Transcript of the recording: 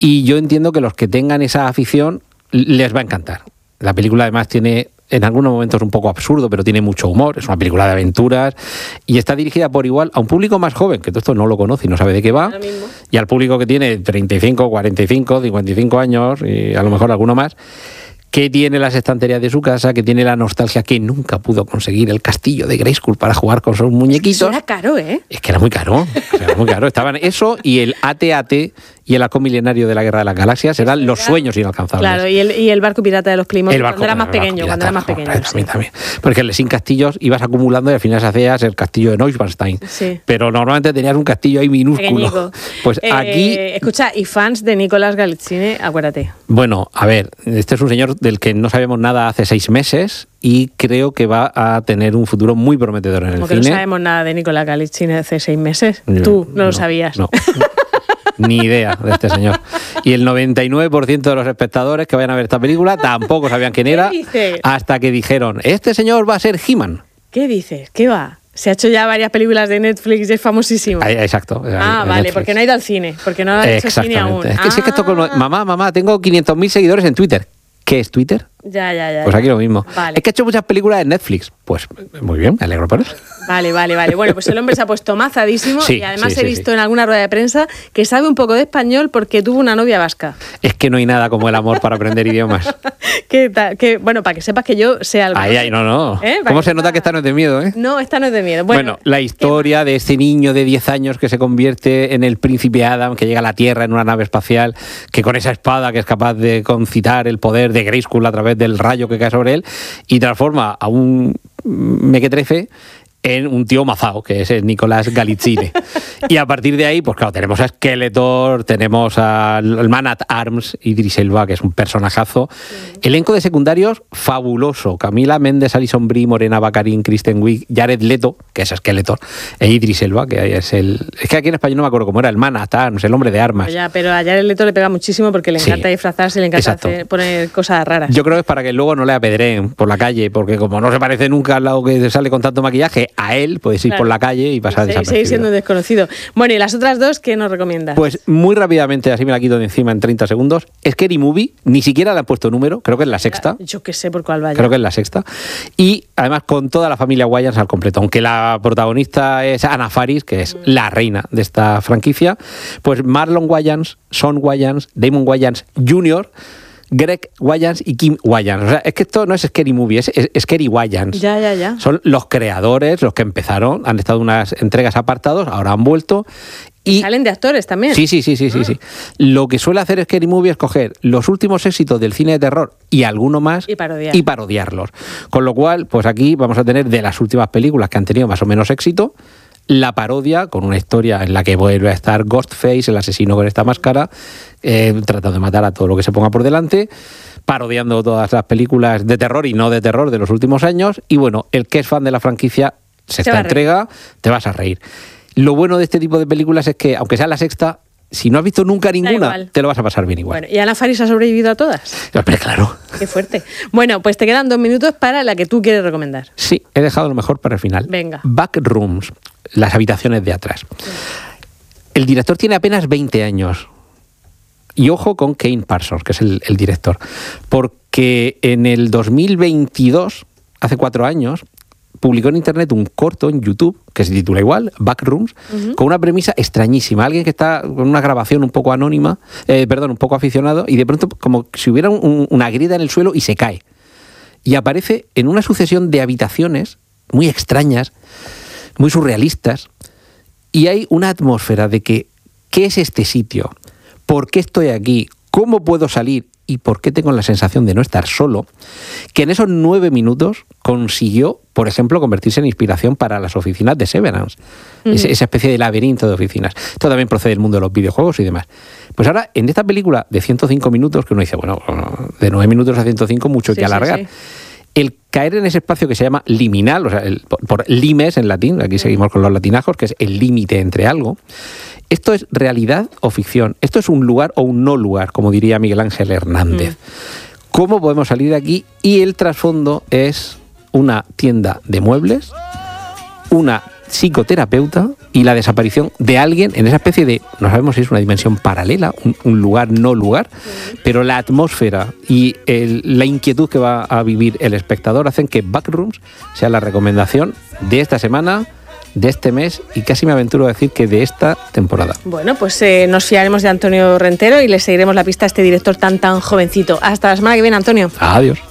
Y yo entiendo que los que tengan esa afición les va a encantar. La película además tiene en algunos momentos un poco absurdo, pero tiene mucho humor, es una película de aventuras y está dirigida por igual a un público más joven, que todo esto no lo conoce y no sabe de qué va, y al público que tiene 35, 45, 55 años y a lo mejor alguno más, que tiene las estanterías de su casa, que tiene la nostalgia que nunca pudo conseguir el castillo de Grayskull para jugar con sus muñequitos. Eso era caro, ¿eh? Es que era muy caro, era muy caro. Estaban eso y el AT-AT y el halcón milenario de la Guerra de las Galaxias eran los sueños inalcanzables. Claro, y el barco pirata de los Playmobil cuando era más pequeño. Sí. También. Porque el Sin Castillos ibas acumulando y al final se hacías el castillo de Neuschwanstein. Sí. Pero normalmente tenías un castillo ahí minúsculo. Pequeñico. Pues aquí... Escucha, y fans de Nicolás Galitzine, acuérdate. Bueno, a ver, este es un señor del que no sabemos nada hace 6 meses y creo que va a tener un futuro muy prometedor en el cine. Como que no sabemos nada de Nicolás Galitzine hace 6 meses. Tú no lo sabías. No. Ni idea de este señor. Y el 99% de los espectadores que vayan a ver esta película tampoco sabían quién era hasta que dijeron, este señor va a ser He-Man. ¿Qué dices? ¿Qué va? Se ha hecho ya varias películas de Netflix y es famosísimo. Exacto. Vale, Netflix. Porque no ha ido al cine, porque no ha hecho cine aún. Es que esto mamá, tengo 500.000 seguidores en Twitter. ¿Qué es Twitter? Ya. Pues aquí lo mismo. Vale. Es que he hecho muchas películas en Netflix. Pues muy bien, me alegro por eso. Vale. Bueno, pues el hombre se ha puesto mazadísimo y además he visto en alguna rueda de prensa que sabe un poco de español porque tuvo una novia vasca. Es que no hay nada como el amor para aprender idiomas. Bueno, para que sepas que yo sé algo. No. ¿Cómo se nota que esta no es de miedo, eh? No, esta no es de miedo. Bueno, la historia de este niño de 10 años que se convierte en el príncipe Adam, que llega a la Tierra en una nave espacial, que con esa espada que es capaz de concitar el poder de Grayskull a través del rayo que cae sobre él y transforma a un mequetrefe en un tío mazao, que es el Nicolás Galitzine. Y a partir de ahí, pues claro, tenemos a Skeletor, tenemos al Man at Arms, Idris Elba, que es un personajazo. Elenco de secundarios fabuloso. Camila Méndez, Alison Brie, Morena Baccarin, Kristen Wiig, Jared Leto, que es Skeletor, e Idris Elba, que es el... Es que aquí en español no me acuerdo cómo era, el Man at Arms, el hombre de armas. Ya, pero a Jared Leto le pega muchísimo porque le encanta disfrazarse, le encanta poner cosas raras. Yo creo que es para que luego no le apedreen por la calle, porque como no se parece nunca al lado que sale con tanto maquillaje, a él puedes ir por la calle y pasar desapercibido. Seguir siendo desconocido. Bueno, ¿y las otras dos qué nos recomiendas? Pues muy rápidamente, así me la quito de encima en 30 segundos. Scary Movie, ni siquiera le han puesto número, creo que es la sexta. Yo qué sé por cuál vaya. Creo que es la sexta. Y además con toda la familia Wayans al completo. Aunque la protagonista es Anna Faris, que es la reina de esta franquicia, pues Marlon Wayans, Sean Wayans, Damon Wayans Jr., Greg Wayans y Kim Wayans. O sea, es que esto no es Scary Movie, es Scary Wayans. Ya. Son los creadores, los que empezaron, han estado unas entregas apartados, ahora han vuelto. Y salen de actores también. Sí. Lo que suele hacer Scary Movie es coger los últimos éxitos del cine de terror y alguno más y parodiarlos. Con lo cual, pues aquí vamos a tener de las últimas películas que han tenido más o menos éxito, la parodia con una historia en la que vuelve a estar Ghostface, el asesino con esta máscara, tratando de matar a todo lo que se ponga por delante, parodiando todas las películas de terror y no de terror de los últimos años. Y bueno, el que es fan de la franquicia, sexta entrega, te vas a reír. Lo bueno de este tipo de películas es que, aunque sea la sexta, si no has visto nunca ninguna, te lo vas a pasar bien igual. Bueno, ¿y Anna Faris ha sobrevivido a todas? Pero claro. Qué fuerte. Bueno, pues te quedan 2 minutos para la que tú quieres recomendar. Sí, he dejado lo mejor para el final. Venga. Backrooms, las habitaciones de atrás. El director tiene apenas 20 años. Y ojo con Kane Parsons, que es el director. Porque en el 2022, hace 4 años, publicó en internet un corto en YouTube que se titula igual, Backrooms, con una premisa extrañísima. Alguien que está con una grabación un poco anónima, un poco aficionado, y de pronto como si hubiera una grieta en el suelo y se cae. Y aparece en una sucesión de habitaciones muy extrañas, muy surrealistas, y hay una atmósfera de que, ¿qué es este sitio? ¿Por qué estoy aquí? ¿Cómo puedo salir? ¿Y por qué tengo la sensación de no estar solo? Que en esos 9 minutos consiguió, por ejemplo, convertirse en inspiración para las oficinas de Severance. Esa especie de laberinto de oficinas. Esto también procede del mundo de los videojuegos y demás. Pues ahora, en esta película de 105 minutos, que uno dice, bueno, de 9 minutos a 105 mucho que alargar. Sí. El caer en ese espacio que se llama liminal, o sea, por limes en latín, aquí seguimos con los latinajos, que es el límite entre algo. ¿Esto es realidad o ficción? ¿Esto es un lugar o un no lugar, como diría Miguel Ángel Hernández? ¿Cómo podemos salir de aquí? Y el trasfondo es una tienda de muebles, una psicoterapeuta y la desaparición de alguien en esa especie de, no sabemos si es una dimensión paralela, un lugar no lugar, pero la atmósfera y la inquietud que va a vivir el espectador hacen que Backrooms sea la recomendación de esta semana, de este mes y casi me aventuro a decir que de esta temporada. Bueno, pues nos fiaremos de Antonio Rentero y le seguiremos la pista a este director tan jovencito. Hasta la semana que viene, Antonio. Adiós.